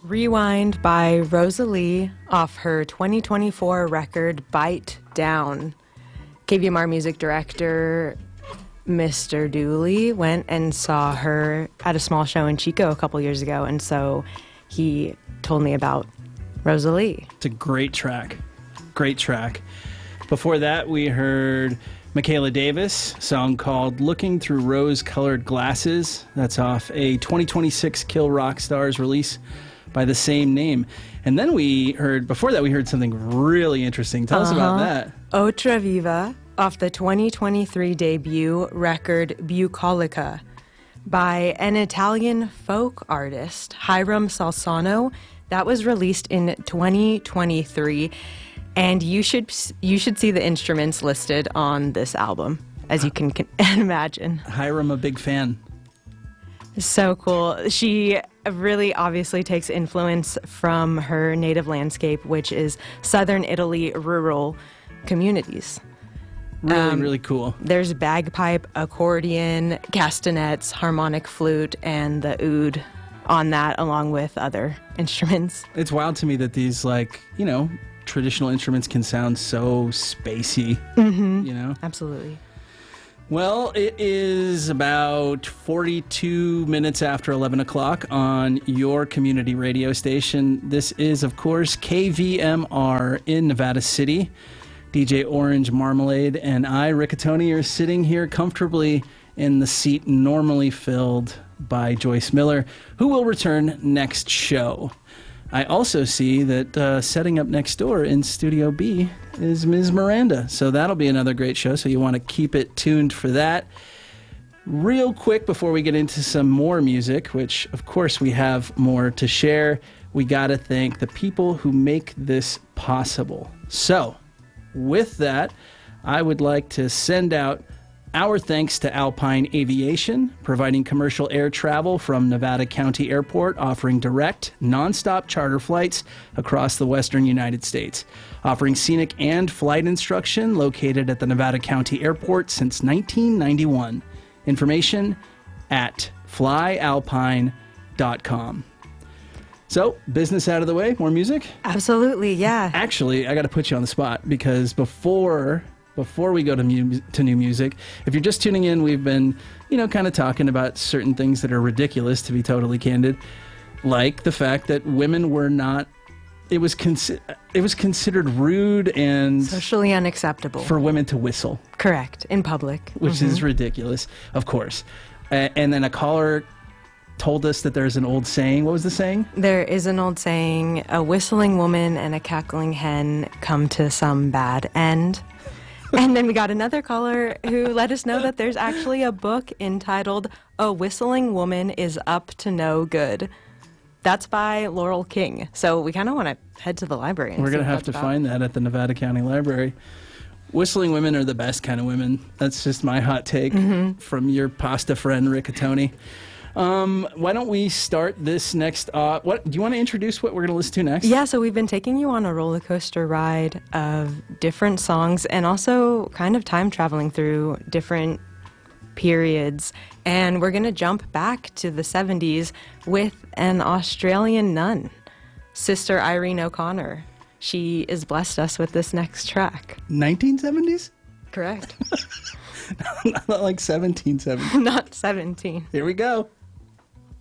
Rewind by Rosalie off her 2024 record Bite Down. KVMR music director Mr. Dooley went and saw her at a small show in Chico a couple years ago, and so he told me about Rosalie. It's a great track. Great track. Before that, we heard Michaela Davis, song called Looking Through Rose-Colored Glasses. That's off a 2026 Kill Rock Stars release by the same name. And then before that, we heard something really interesting. Tell us about that. Otra Viva off the 2023 debut record Bucolica by an Italian folk artist, Hiram Salsano. That was released in 2023. And you should see the instruments listed on this album, as you can imagine. Hiram, a big fan. So cool. She really obviously takes influence from her native landscape, which is southern Italy rural communities. Really cool. There's bagpipe, accordion, castanets, harmonic flute, and the oud on that, along with other instruments. It's wild to me that these, traditional instruments can sound so spacey, Absolutely. Well, it is about 42 minutes after 11 o'clock on your community radio station. This is, of course, KVMR in Nevada City. DJ Orange Marmalade and I, Riccatoni, are sitting here comfortably in the seat normally filled by Joyce Miller, who will return next show. I also see that setting up next door in Studio B is Ms. Miranda. So that'll be another great show, so you want to keep it tuned for that. Real quick, before we get into some more music, which, of course, we have more to share, we got to thank the people who make this possible. So, with that, I would like to send out our thanks to Alpine Aviation, providing commercial air travel from Nevada County Airport, offering direct, nonstop charter flights across the western United States, offering scenic and flight instruction located at the Nevada County Airport since 1991. Information at flyalpine.com. So, business out of the way, more music? Absolutely, yeah. Actually, I got to put you on the spot because before we go to new music, if you're just tuning in, we've been, kind of talking about certain things that are ridiculous, to be totally candid, like the fact that women were not. It was considered rude and socially unacceptable for women to whistle. Correct, in public, which is ridiculous, of course. And then a caller told us that there's an old saying. What was the saying? There is an old saying: a whistling woman and a cackling hen come to some bad end. And then we got another caller who let us know that there's actually a book entitled A Whistling Woman is Up to No Good. That's by Laurel King. So we kind of want to head to the library. We're going to have to find that at the Nevada County Library. Whistling women are the best kind of women. That's just my hot take from your pasta friend, Riccatoni. Why don't we start this next? What do you want to introduce? What we're going to listen to next? Yeah, so we've been taking you on a roller coaster ride of different songs and also kind of time traveling through different periods. And we're going to jump back to the 70s with an Australian nun, Sister Irene O'Connor. She has blessed us with this next track. 1970s? Correct. Not like 1770. Not 17. Here we go.